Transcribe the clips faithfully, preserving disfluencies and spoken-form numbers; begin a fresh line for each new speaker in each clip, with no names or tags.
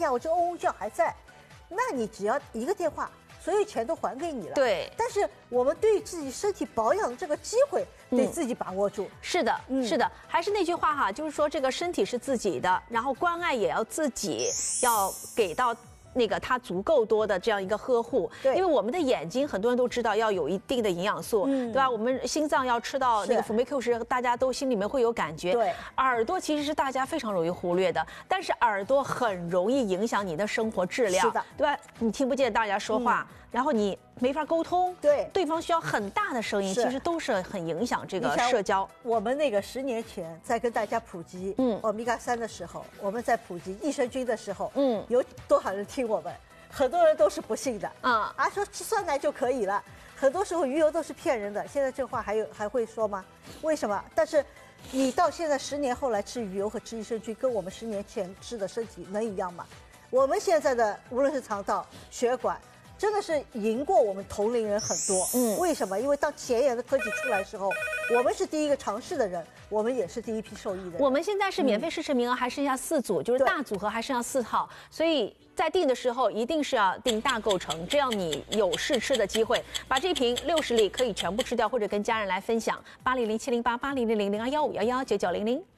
下，我这嗡嗡叫还在，那你只要一个电话。所有钱都还给你了，
对。
但是我们对自己身体保养的这个机会，得自己把握住。
嗯、是的，嗯、是的，还是那句话哈，就是说这个身体是自己的，然后关爱也要自己要给到。那个它足够多的这样一个呵护，
对，
因为我们的眼睛很多人都知道要有一定的营养素，嗯、对吧？我们心脏要吃到那个辅酶 Q 十，大家都心里面会有感觉。
对，
耳朵其实是大家非常容易忽略的，但是耳朵很容易影响你的生活质量，
是的，
对吧？你听不见大家说话，嗯、然后你没法沟通，
对，
对方需要很大的声音，其实都是很影响这个社交。
我们那个十年前在跟大家普及嗯欧米伽三的时候，我们在普及益生菌的时候，嗯，有多少人听我们？很多人都是不信的，啊啊，说吃酸奶就可以了。很多时候鱼油都是骗人的。现在这话还有还会说吗？为什么？但是你到现在十年后来吃鱼油和吃益生菌，跟我们十年前吃的身体能一样吗？我们现在的无论是肠道、血管，真的是赢过我们同龄人很多。嗯，为什么？因为当前沿的科技出来的时候，我们是第一个尝试的人，我们也是第一批受益的人。
我们现在是免费试吃名额还剩下四组，嗯、就是大组合还剩下四套，所以。在订的时候一定是要订大构成，这样你有试吃的机会，把这瓶六十粒可以全部吃掉，或者跟家人来分享。八零零七零八八零零零零二幺五幺幺九九零零。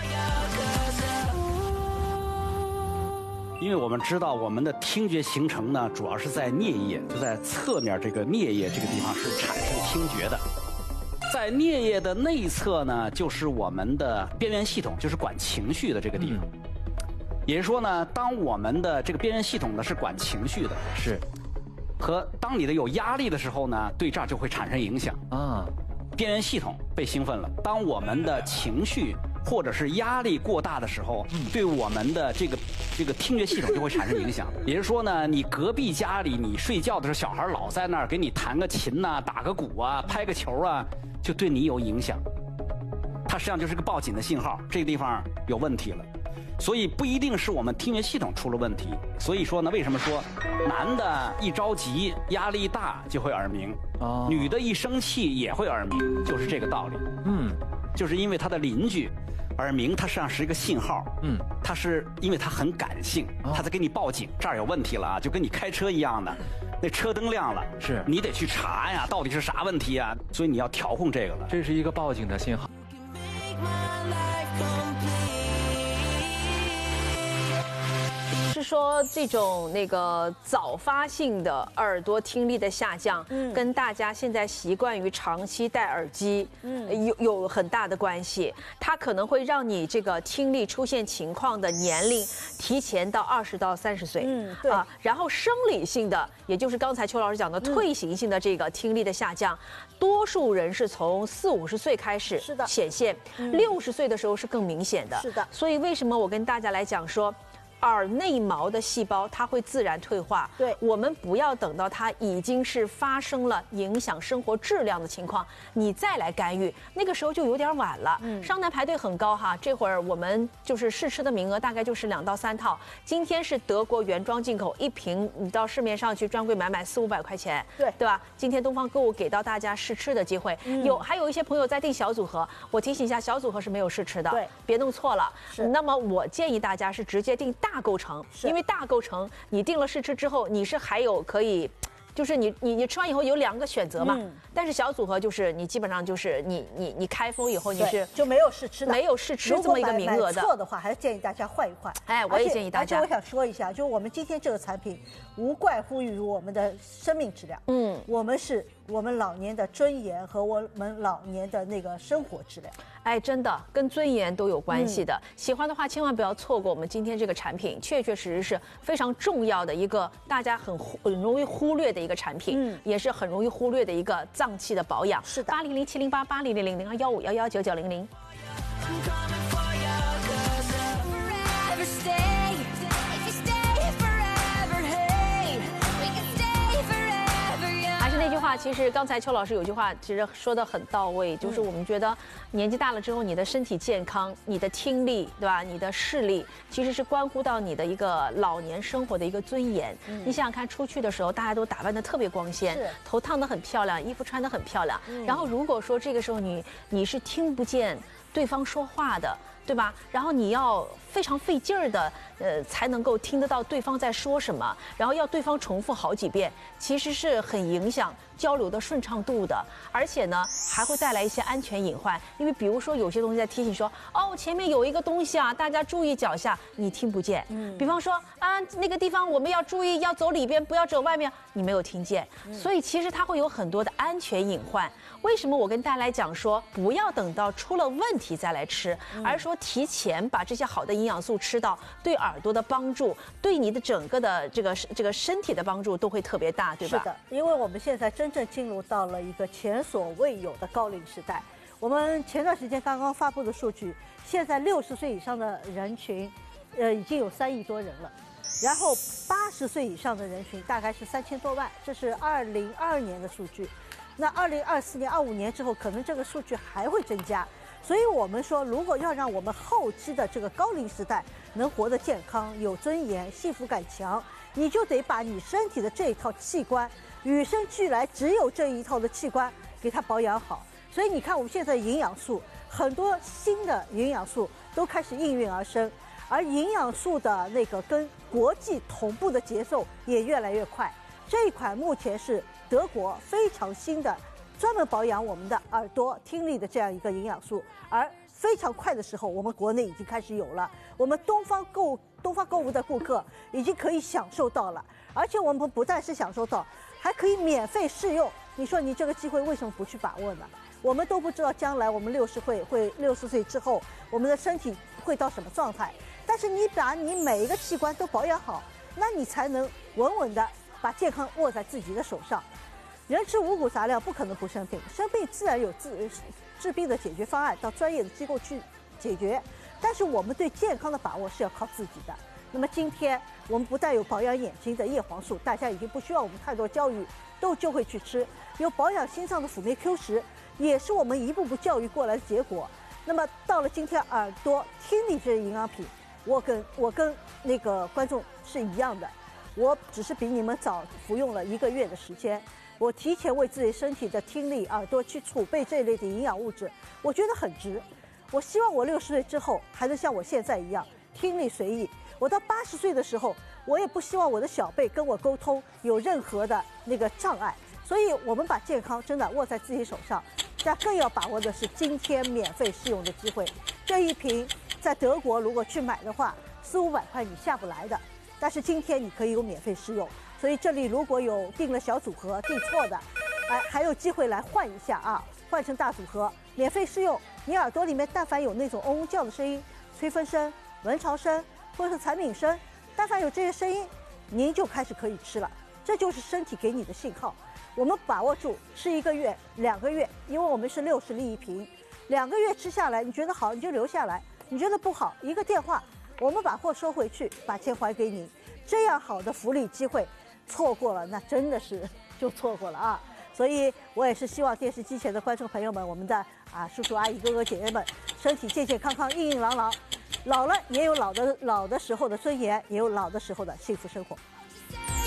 因为我们知道我们的听觉形成呢，主要是在颞叶，就在侧面这个颞叶这个地方是产生听觉的。在颞叶的内侧呢，就是我们的边缘系统，就是管情绪的这个地方。嗯也就是说呢，当我们的这个边缘系统呢是管情绪的，是，和当你的有压力的时候呢，对这儿就会产生影响啊。边缘系统被兴奋了，当我们的情绪或者是压力过大的时候，嗯、对我们的这个这个听觉系统就会产生影响。也就是说呢，你隔壁家里你睡觉的时候，小孩老在那儿给你弹个琴呐、啊、打个鼓啊、拍个球啊，就对你有影响。它实际上就是个报警的信号，这个地方有问题了。所以不一定是我们听觉系统出了问题。所以说呢，为什么说男的一着急、压力大就会耳鸣，哦、女的一生气也会耳鸣，就是这个道理。嗯，就是因为他的邻居耳鸣，它实际上是一个信号。嗯，它是因为它很感性，他在给你报警，这儿有问题了啊，就跟你开车一样的，那车灯亮了，是你得去查呀，到底是啥问题啊？所以你要调控这个了。
这是一个报警的信号。
是说这种那个早发性的耳朵听力的下降，嗯，跟大家现在习惯于长期戴耳机，嗯，有有很大的关系。它可能会让你这个听力出现情况的年龄提前到二十到三十岁，嗯，对啊。然后生理性的，也就是刚才邱老师讲的退行性的这个听力的下降，嗯、多数人是从四五十岁开始是的显现，六十岁的时候是更明显的，是的。所以为什么我跟大家来讲说？耳内毛的细胞它会自然退化，对，我们不要等到它已经是发生了影响生活质量的情况，你再来干预，那个时候就有点晚了。嗯，商南排队很高哈，这会儿我们就是试吃的名额大概就是两到三套。今天是德国原装进口，一瓶你到市面上去专柜买买四五百块钱，对对吧？今天东方购物给到大家试吃的机会，嗯、有还有一些朋友在订小组合，我提醒一下，小组合是没有试吃的，对，别弄错了。是，那么我建议大家是直接订大。大构成，因为大构成你定了试吃之后，你是还有可以，就是你你你吃完以后有两个选择嘛。嗯、但是小组合就是你基本上就是你你你开封以后你是
就没有试吃的，
没有试吃这么一个名额的。
错的话，还是建议大家换一换。
哎，我也建议大家。
而且我想说一下，就我们今天这个产品，无怪乎于我们的生命质量。嗯，我们是我们老年的尊严和我们老年的那个生活质量。
哎，真的跟尊严都有关系的。嗯、喜欢的话，千万不要错过我们今天这个产品，确确实实是非常重要的一个大家很很容易忽略的一个产品，嗯，也是很容易忽略的一个脏器的保养。是的，八零零七零八八零零零零二幺五幺幺九九零零。那句话，其实刚才邱老师有句话，其实说得很到位，就是我们觉得年纪大了之后，你的身体健康、你的听力，对吧？你的视力，其实是关乎到你的一个老年生活的一个尊严。嗯、你想想看，出去的时候大家都打扮得特别光鲜，头烫得很漂亮，衣服穿得很漂亮。嗯、然后如果说这个时候你你是听不见。 对方说话的。对吧？然后你要非常费劲儿的，呃，才能够听得到对方在说什么，然后要对方重复好几遍，其实是很影响交流的顺畅度的，而且呢，还会带来一些安全隐患。因为比如说有些东西在提醒说，哦，前面有一个东西啊，大家注意脚下，你听不见。嗯。比方说啊，那个地方我们要注意，要走里边，不要走外面，你没有听见。嗯。所以其实它会有很多的安全隐患。为什么我跟大家来讲说，不要等到出了问题再来吃，嗯、而是说提前把这些好的营养素吃到，对耳朵的帮助，对你的整个的这个这个身体的帮助都会特别大，对吧？
是的，因为我们现在真正进入到了一个前所未有的高龄时代。我们前段时间刚刚发布的数据，现在六十岁以上的人群，呃，已经有三亿多人了。然后八十岁以上的人群大概是三千多万，这是二零二二年的数据。那二零二四年、二五年之后，可能这个数据还会增加。所以我们说，如果要让我们后期的这个高龄时代能活得健康、有尊严、幸福感强，你就得把你身体的这一套器官，与生俱来只有这一套的器官，给它保养好。所以你看，我们现在营养素很多新的营养素都开始应运而生，而营养素的那个跟国际同步的节奏也越来越快。这一款目前是德国非常新的，专门保养我们的耳朵听力的这样一个营养素，而非常快的时候，我们国内已经开始有了，我们东方购东方购物的顾客已经可以享受到了，而且我们不但是享受到，还可以免费试用。你说你这个机会为什么不去把握呢？我们都不知道将来我们六十会会六十岁之后，我们的身体会到什么状态。但是你把你每一个器官都保养好，那你才能稳稳的把健康握在自己的手上。人吃五谷杂粮不可能不生病，生病自然有治治病的解决方案，到专业的机构去解决。但是我们对健康的把握是要靠自己的。那么今天我们不但有保养眼睛的叶黄素，大家已经不需要我们太多教育，都就会去吃；有保养心脏的辅酶 Q 十，也是我们一步步教育过来的结果。那么到了今天，耳朵听力这些营养品，我跟我跟那个观众是一样的，我只是比你们早服用了一个月的时间。我提前为自己身体的听力、耳朵去储备这一类的营养物质，我觉得很值。我希望我六十岁之后还能像我现在一样听力随意。我到八十岁的时候，我也不希望我的小辈跟我沟通有任何的那个障碍。所以，我们把健康真的握在自己手上，但更要把握的是今天免费试用的机会。这一瓶在德国如果去买的话，四五百块你下不来的，但是今天你可以有免费试用。所以这里如果有订了小组合订错的，哎，还有机会来换一下啊，换成大组合，免费试用。你耳朵里面但凡有那种嗡嗡叫的声音、吹风声、蚊巢声或者是蝉鸣声，但凡有这些声音，您就开始可以吃了。这就是身体给你的信号。我们把握住，吃一个月、两个月，因为我们是六十粒一瓶，两个月吃下来，你觉得好你就留下来，你觉得不好，一个电话，我们把货收回去，把钱还给你。这样好的福利机会，错过了那真的是就错过了啊！所以我也是希望电视机前的观众朋友们，我们的啊叔叔阿姨、哥哥姐姐们，身体健健康康、硬硬朗朗，老了也有老的老的时候的尊严，也有老的时候的幸福生活。